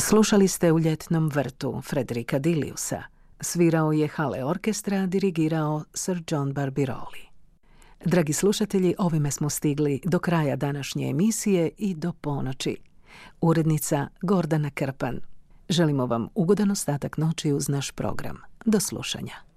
Slušali ste U ljetnom vrtu Frederika Diliusa. Svirao je Hale orkestra, dirigirao Sir John Barbirolli. Dragi slušatelji, ovime smo stigli do kraja današnje emisije i do ponoći. Urednica Gordana Krpan. Želimo vam ugodan ostatak noći uz naš program. Do slušanja.